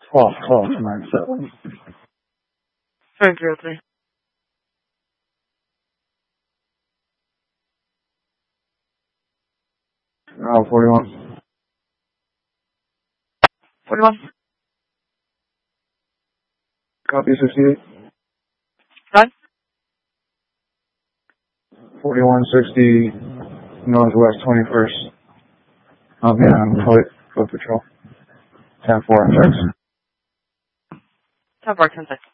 12, 97. 303. 41. 41. Copy 68. Run. 4160 Northwest 21st. Yeah, foot patrol. 10-4 and 6. 10-4, 10-6.